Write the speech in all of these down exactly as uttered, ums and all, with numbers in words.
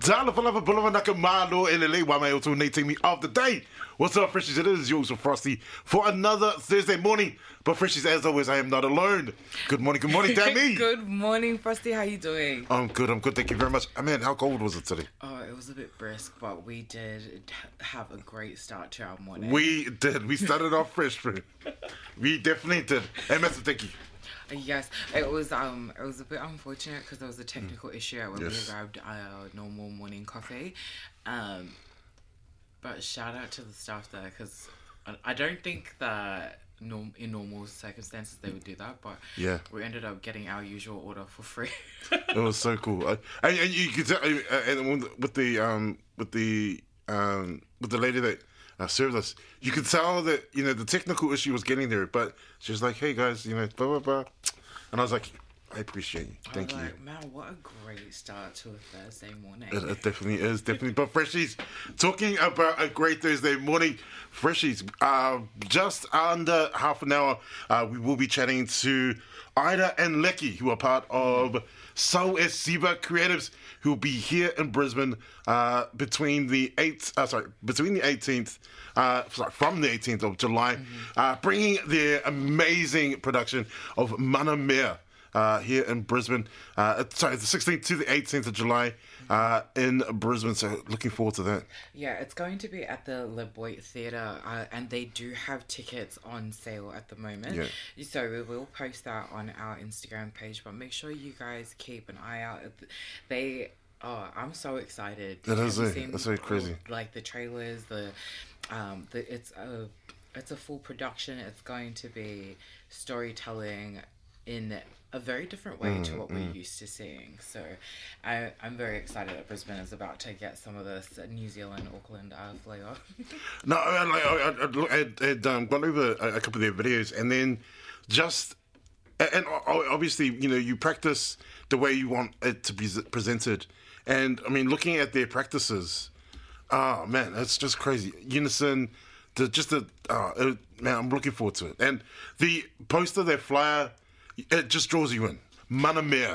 Tala Falava Bulava Naka Malo Elele Wamai Otu Nating me of the day. What's up, Freshies? It is yours, Frosty, for another Thursday morning. But Freshies, as always, I am not alone. Good morning, good morning, Tammy. Good morning, Frosty. How you doing? I'm good, I'm good. Thank you very much. I mean, how cold was it today? Oh, it was a bit brisk, but we did have a great start to our morning. We did. We started off fresh, friend. We definitely did. Hey, Mister Thank you. Yes, it was um it was a bit unfortunate because there was a technical mm. issue when yes. we arrived at our normal morning coffee, um, but shout out to the staff there because I don't think that norm in normal circumstances they would do that, but yeah, we ended up getting our usual order for free. It was so cool, uh, and, and you could tell, uh, and with the um with the um with the lady that uh, served us, you could tell that, you know, the technical issue was getting there, but she was like, "Hey guys, you know, blah blah blah," and I was like, "I appreciate you, thank I was you." Like, man, what a great start to a Thursday morning. It, it definitely is, definitely. But Freshies, talking about a great Thursday morning, Freshies, uh, just under half an hour, uh, we will be chatting to Ida and Lecky, who are part of Soul Siva Creatives, who will be here in Brisbane uh, between the eighth, uh, sorry, between the eighteenth, uh, sorry, from the eighteenth of July, mm-hmm. uh, bringing their amazing production of Mana Mea. Uh, here in Brisbane, uh, sorry, the sixteenth to the eighteenth of July uh, in Brisbane. So looking forward to that. Yeah, it's going to be at the Le Boit Theatre, uh, and they do have tickets on sale at the moment. Yeah. So we will post that on our Instagram page, but make sure you guys keep an eye out. They, oh, I'm so excited. It is, it's so crazy. Like the trailers, the, um, the it's a, it's a full production. It's going to be storytelling in a very different way mm, to what mm. we're used to seeing. So I, I'm very excited that Brisbane is about to get some of this New Zealand, Auckland uh, flavour. No, I, like, I, I, I had um, gone over a, a couple of their videos, and then just, and obviously, you know, you practice the way you want it to be presented. And I mean, looking at their practices, oh man, it's just crazy. Unison, the, just the, oh, it, man, I'm looking forward to it. And the poster, their flyer, it just draws you in. Mana Mea.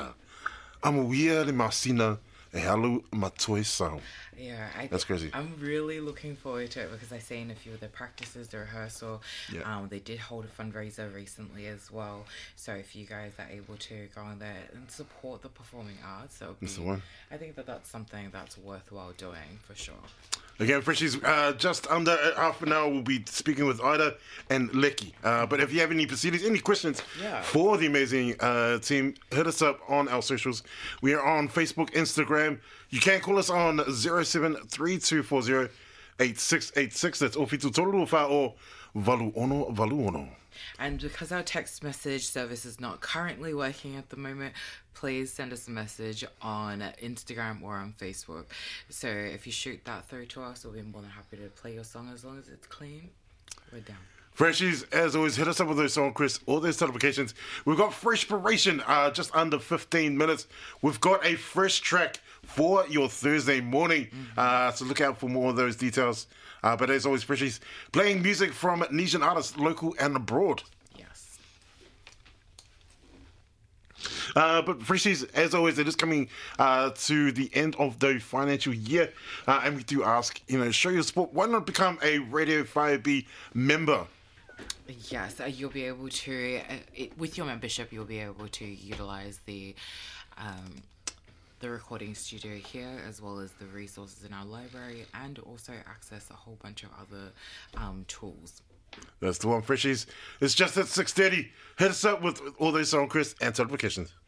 Amuia le masina e halu matoi sao. Yeah, I that's crazy. I'm really looking forward to it because I've seen a few of the practices, the rehearsal. Yeah. Um, they did hold a fundraiser recently as well. So if you guys are able to go on there and support the performing arts, that would be, that's the one. I think that that's something that's worthwhile doing for sure. Again, Freshies, uh, just under half an hour, we'll be speaking with Ida and Lecky. Uh, but if you have any proceedings, any questions yeah. for the amazing uh, team, hit us up on our socials. We are on Facebook, Instagram. You can call us on zero seven three two four zero eight six eight six. That's Ofitu Tolufa or Valu Ono Valu Ono. And because our text message service is not currently working at the moment, please send us a message on Instagram or on Facebook. So if you shoot that through to us, we'll be more than happy to play your song as long as it's clean. We're down. Freshies, as always, hit us up with those song, Chris, all those notifications. We've got Freshpiration, uh, just under fifteen minutes. We've got a fresh track for your Thursday morning. Mm-hmm. Uh, so look out for more of those details. Uh, but as always, Freshies, playing music from Nesian artists, local and abroad. Yes. Uh, but Freshies, as always, it is coming uh, to the end of the financial year. Uh, and we do ask, you know, show your support. Why not become a Radio five B member? Yes, uh, you'll be able to, uh, it, with your membership, you'll be able to utilize the um, the recording studio here, as well as the resources in our library, and also access a whole bunch of other um, tools. That's the one, Freshies. It's just at six thirty. Hit us up with all those song, Chris, and notifications.